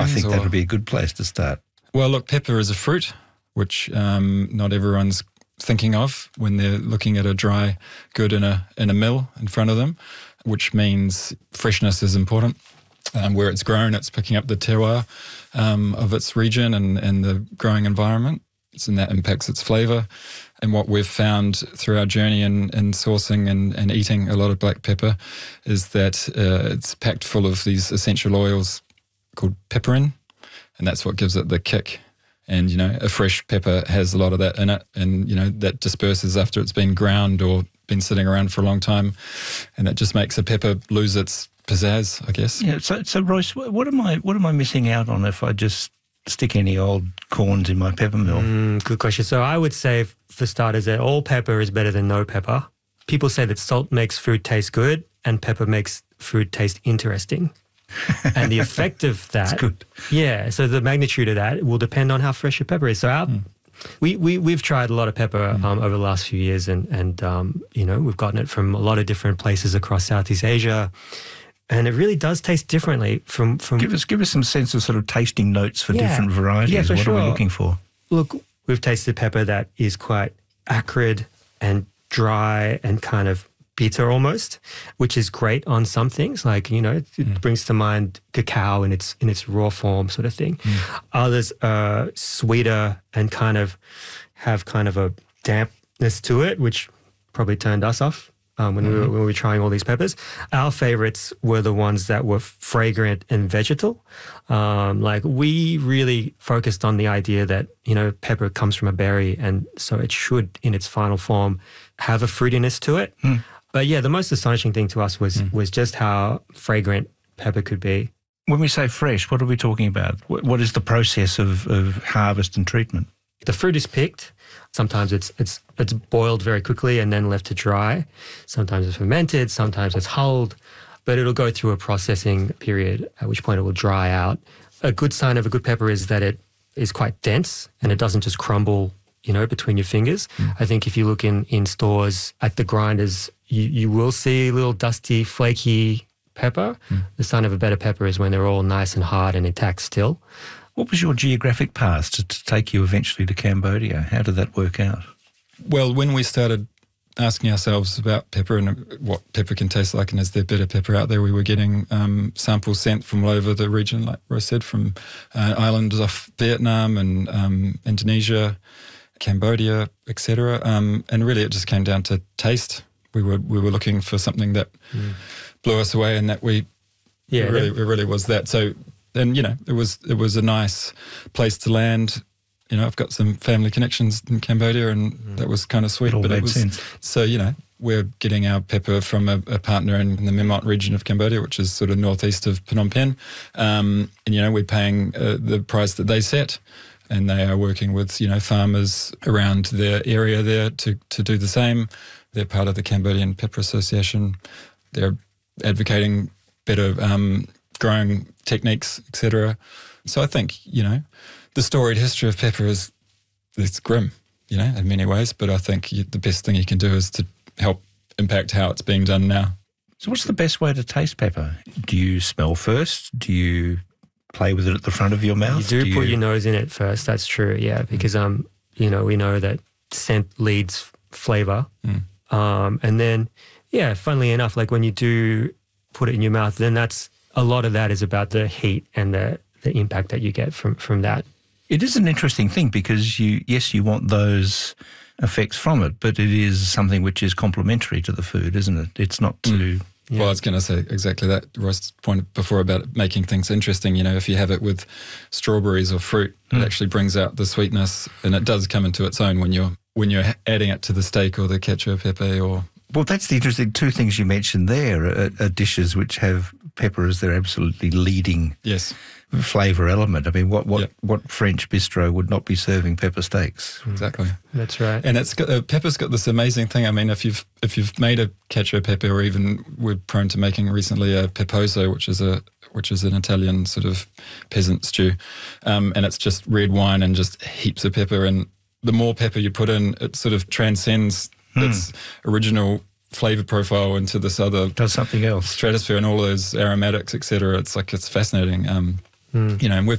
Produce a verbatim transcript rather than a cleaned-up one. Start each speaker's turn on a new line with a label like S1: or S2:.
S1: think
S2: or,
S1: that would be a good place to start.
S2: Well, look, pepper is a fruit, which um, not everyone's thinking of when they're looking at a dry good in a in a mill in front of them, which means freshness is important. Um, where it's grown, it's picking up the terroir um, of its region and, and the growing environment, and that impacts its flavour. And what we've found through our journey in, in sourcing and, and eating a lot of black pepper is that uh, it's packed full of these essential oils called piperin, and that's what gives it the kick. And, you know, a fresh pepper has a lot of that in it, and, you know, that disperses after it's been ground or been sitting around for a long time, and that just makes a pepper lose its pizzazz, I guess.
S1: Yeah. So, so Royce, what am I what am I missing out on if I just stick any old corns in my pepper mill?
S3: Mm, good question. So I would say, for starters, that all pepper is better than no pepper. People say that salt makes food taste good and pepper makes food taste interesting. And the effect of that,
S1: That's good.
S3: Yeah, so the magnitude of that will depend on how fresh your pepper is. So our, mm. we, we, we've tried a lot of pepper mm. um, over the last few years, and, and um, you know, we've gotten it from a lot of different places across Southeast Asia, and it really does taste differently from... from
S1: give us give us some sense of sort of tasting notes for
S3: yeah.
S1: different varieties.
S3: Yeah, for
S1: what
S3: sure.
S1: are we looking for?
S3: Look, we've tasted pepper that is quite acrid and dry and kind of bitter almost, which is great on some things. Like, you know, it mm. brings to mind cacao in its in its raw form, sort of thing. Mm. Others are sweeter and kind of have kind of a dampness to it, which probably turned us off um, when, mm. we were, when we were trying all these peppers. Our favorites were the ones that were fragrant and vegetal. Um, like, we really focused on the idea that, you know, pepper comes from a berry, and so it should, in its final form, have a fruitiness to it. Mm. But yeah, the most astonishing thing to us was mm. was just how fragrant pepper could be.
S1: When we say fresh, what are we talking about? What is the process of, of harvest and treatment?
S3: The fruit is picked. Sometimes it's it's it's boiled very quickly and then left to dry. Sometimes it's fermented. Sometimes it's hulled. But it'll go through a processing period, at which point it will dry out. A good sign of a good pepper is that it is quite dense and it doesn't just crumble, you know, between your fingers. Mm. I think if you look in, in stores at the grinders, you, you will see a little dusty, flaky pepper. Mm. The sign of a better pepper is when they're all nice and hard and intact still.
S1: What was your geographic path to, to take you eventually to Cambodia? How did that work out?
S2: Well, when we started asking ourselves about pepper and what pepper can taste like and is there better pepper out there, we were getting um, samples sent from all over the region, like Roy said, from uh, islands off Vietnam and um, Indonesia, Cambodia, et cetera. Um, and really it just came down to taste. We were we were looking for something that mm. blew us away, and that we yeah it really it really was that. So and you know it was it was a nice place to land. You know, I've got some family connections in Cambodia, and mm. that was kind of sweet.
S1: It all
S2: but
S1: made
S2: it was
S1: sense.
S2: So you know we're getting our pepper from a, a partner in, in the Memot region of Cambodia, which is sort of northeast of Phnom Penh, um, and you know we're paying uh, the price that they set. And they are working with, you know, farmers around their area there to, to do the same. They're part of the Cambodian Pepper Association. They're advocating better um, growing techniques, et cetera. So I think, you know, the storied history of pepper is it's grim, you know, in many ways. But I think you, the best thing you can do is to help impact how it's being done now.
S1: So what's the best way to taste pepper? Do you smell first? Do you play with it at the front of your mouth?
S3: You do,
S1: do
S3: put
S1: you...
S3: your nose in it first. That's true, yeah, because um, you know, we know that scent leads flavour. Mm. Um, and then, yeah, funnily enough, like when you do put it in your mouth, then that's a lot of that is about the heat and the the impact that you get from from that.
S1: It is an interesting thing because you yes, you want those effects from it, but it is something which is complementary to the food, isn't it? It's not to. Mm.
S2: Yeah. Well, I was going to say exactly that. Roy's point before about making things interesting. You know, if you have it with strawberries or fruit, mm. it actually brings out the sweetness, and it does come into its own when you're when you're adding it to the steak or the cacio e pepe. Or
S1: well, that's the interesting two things you mentioned there are, are dishes which have pepper as their absolutely leading
S2: yes.
S1: flavour element. I mean, what what,
S2: yep.
S1: what French bistro would not be serving pepper steaks?
S2: Exactly.
S3: That's right.
S2: And it's got, uh, pepper's got this amazing thing. I mean, if you've if you've made a cacio e pepe, or even we're prone to making recently a peposo, which is a which is an Italian sort of peasant stew, um, and it's just red wine and just heaps of pepper. And the more pepper you put in, it sort of transcends hmm. its original flavour profile into this other
S1: does something else
S2: stratosphere and all those aromatics, et cetera. It's like it's fascinating. Um, mm. You know, and we've